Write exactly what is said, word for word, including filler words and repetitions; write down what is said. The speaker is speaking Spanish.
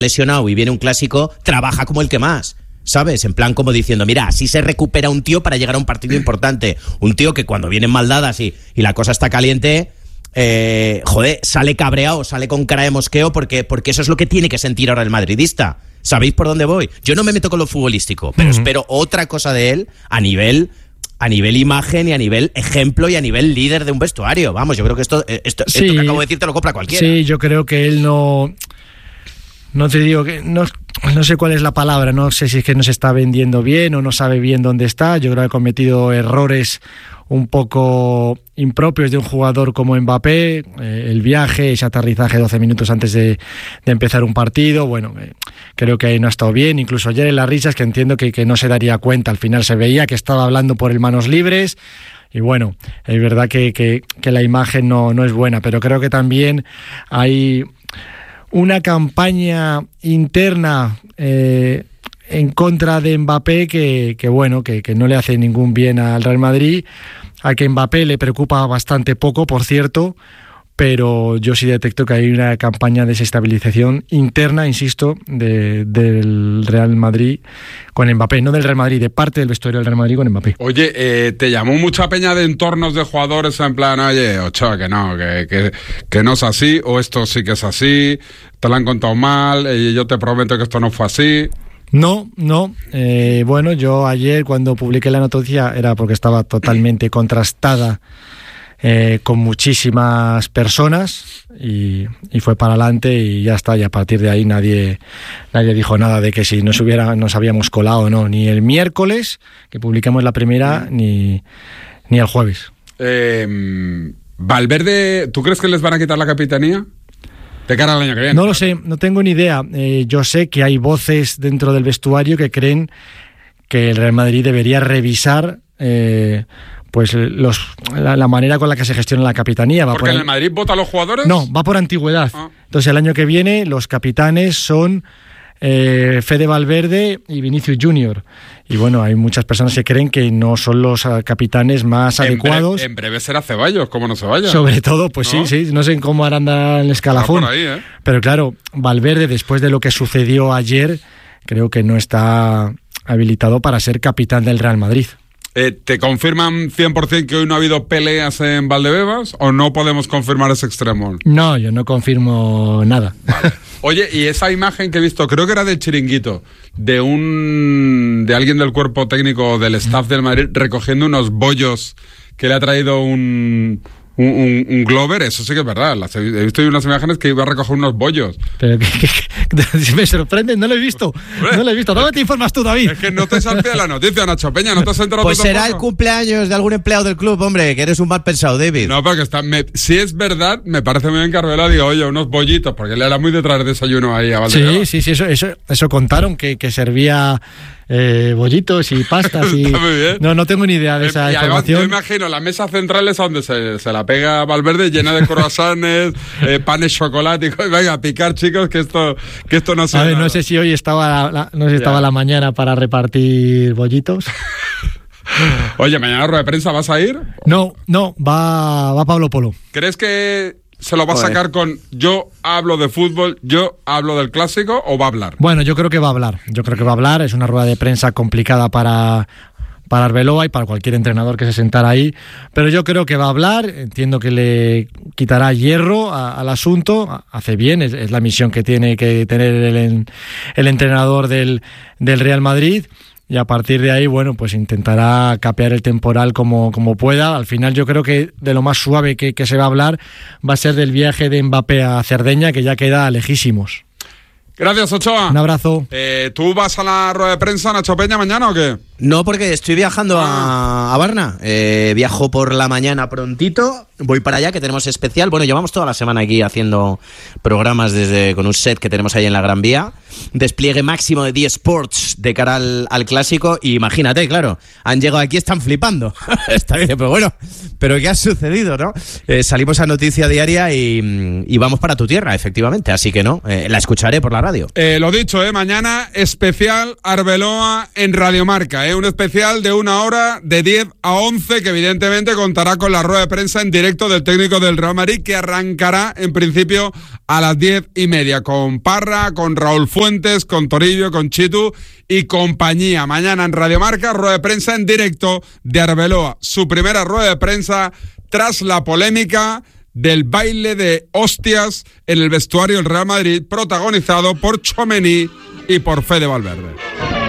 lesionado y viene un clásico, trabaja como el que más, ¿sabes? En plan como diciendo, mira, así se recupera un tío para llegar a un partido importante. Un tío que cuando vienen mal dadas y, y la cosa está caliente, eh, joder, sale cabreado, sale con cara de mosqueo porque, porque eso es lo que tiene que sentir ahora el madridista. ¿Sabéis por dónde voy? Yo no me meto con lo futbolístico, pero uh-huh. espero otra cosa de él a nivel... a nivel imagen y a nivel ejemplo y a nivel líder de un vestuario. Vamos, yo creo que esto, esto, sí, esto que acabo de decir te lo compra cualquiera. Sí, yo creo que él no... No te digo que... No, no sé cuál es la palabra, no sé si es que no se está vendiendo bien o no sabe bien dónde está. Yo creo que ha cometido errores un poco impropios de un jugador como Mbappé, eh, el viaje, ese aterrizaje doce minutos antes de, de empezar un partido, bueno, eh, creo que ahí no ha estado bien, incluso ayer en las risas que entiendo que, que no se daría cuenta, al final se veía que estaba hablando por el manos libres, y bueno, es verdad que, que, que la imagen no, no es buena, pero creo que también hay una campaña interna eh, en contra de Mbappé que, que bueno, que, que no le hace ningún bien al Real Madrid, a que Mbappé le preocupa bastante poco, por cierto, pero yo sí detecto que hay una campaña de desestabilización interna, insisto, de, del Real Madrid con Mbappé, no del Real Madrid, de parte del vestuario del Real Madrid con Mbappé. Oye, eh, ¿te llamó mucha peña de entornos de jugadores en plan, oye, Ochoa, que no, que, que, que no es así, o esto sí que es así, te lo han contado mal, y yo te prometo que esto no fue así? No, no. Eh, bueno, yo ayer cuando publiqué la noticia era porque estaba totalmente contrastada eh, con muchísimas personas y, y fue para adelante y ya está. Y a partir de ahí nadie nadie dijo nada de que si nos hubiera nos habíamos colado o no, ni el miércoles que publicamos la primera ni ni el jueves. Eh, Valverde, ¿tú crees que les van a quitar la capitanía? De cara al año que viene. No lo sé, no tengo ni idea. Eh, yo sé que hay voces dentro del vestuario que creen que el Real Madrid debería revisar eh, pues los, la, la manera con la que se gestiona la capitanía. Va ¿Porque por en el Madrid vota a los jugadores? No, va por antigüedad. Ah. Entonces el año que viene los capitanes son eh, Fede Valverde y Vinicius Junior. Y bueno, hay muchas personas que creen que no son los capitanes más en adecuados. Breve, en breve será Ceballos, como no se vaya. Sobre todo, pues ¿no? sí, sí, no sé cómo harán el escalafón. Por ahí, ¿eh? Pero claro, Valverde, después de lo que sucedió ayer, creo que no está habilitado para ser capitán del Real Madrid. Eh, ¿Te confirman cien por ciento que hoy no ha habido peleas en Valdebebas o no podemos confirmar ese extremo? No, yo no confirmo nada. Vale. Oye, y esa imagen que he visto, creo que era del Chiringuito, de un de alguien del cuerpo técnico del staff del Madrid recogiendo unos bollos que le ha traído un... Un, un, un Glover, eso sí que es verdad. Las he, he visto unas imágenes que iba a recoger unos bollos. Pero que, que, que me sorprende, no lo he visto. No lo he visto. ¿Dónde te informas tú, David? Es que no te has de la noticia, Nacho Peña, no te has enterado. Pues será el cumpleaños de algún empleado del club, hombre, que eres un mal pensado, David. No, pero que está. Me, si es verdad, me parece muy bien que Arbela diga, oye, unos bollitos, porque le era muy detrás de desayuno ahí a Valdebebas. Sí, sí, sí, eso, eso, eso contaron, que, que servía eh, bollitos y pastas. Y... Está muy bien. No, no tengo ni idea de esa eh, información. Yo imagino la mesa central es donde se, se la pega Valverde, llena de croissants, eh, panes chocoláticos. Venga, a picar, chicos, que esto, que esto no se. A ver, no sé si hoy estaba la, no sé si estaba la mañana para repartir bollitos. Oye, mañana rueda de prensa, ¿vas a ir? No, no, va, va Pablo Polo. ¿Crees que se lo va a sacar con yo hablo de fútbol, yo hablo del clásico o va a hablar? Bueno, yo creo que va a hablar. Yo creo que va a hablar. Es una rueda de prensa complicada para, para Arbeloa y para cualquier entrenador que se sentara ahí. Pero yo creo que va a hablar. Entiendo que le quitará hierro a, al asunto. Hace bien, es, es la misión que tiene que tener el, el entrenador del, del Real Madrid. Y a partir de ahí, bueno, pues intentará capear el temporal como, como pueda. Al final yo creo que de lo más suave que, que se va a hablar va a ser del viaje de Mbappé a Cerdeña, que ya queda lejísimos. Gracias, Ochoa. Un abrazo. Eh, ¿Tú vas a la rueda de prensa, Nacho Peña, mañana o qué? No, porque estoy viajando a, a Varna. Eh, viajo por la mañana prontito. Voy para allá, que tenemos especial. Bueno, llevamos toda la semana aquí haciendo programas desde con un set que tenemos ahí en la Gran Vía. Despliegue máximo de D-Sports de cara al, al clásico. Y imagínate, claro, han llegado aquí, están flipando. Está bien, pero bueno, ¿pero qué ha sucedido, no? Eh, salimos a Noticia Diaria y, y vamos para tu tierra, efectivamente. Así que no, eh, la escucharé por la radio. Eh, lo dicho, eh, mañana especial Arbeloa en Radio Marca, eh. ¿eh? Un especial de una hora, de diez a once, que evidentemente contará con la rueda de prensa en directo del técnico del Real Madrid, que arrancará en principio a las diez y media, con Parra, con Raúl Fuentes, con Torillo, con Chitu y compañía. Mañana en Radio Marca, rueda de prensa en directo de Arbeloa, su primera rueda de prensa tras la polémica del baile de hostias en el vestuario del Real Madrid, protagonizado por Tchouaméni y por Fede Valverde.